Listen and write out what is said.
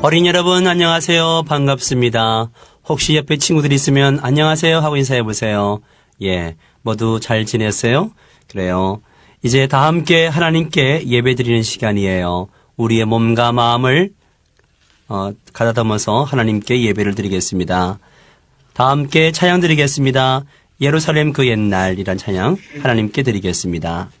어린이 여러분 안녕하세요. 반갑습니다. 혹시 옆에 친구들 있으면 안녕하세요 하고 인사해 보세요. 예, 모두 잘 지냈어요? 그래요. 이제 다 함께 하나님께 예배드리는 시간이에요. 우리의 몸과 마음을 가다듬어서 하나님께 예배를 드리겠습니다. 다 함께 찬양 드리겠습니다. 예루살렘 그 옛날이란 찬양 하나님께 드리겠습니다.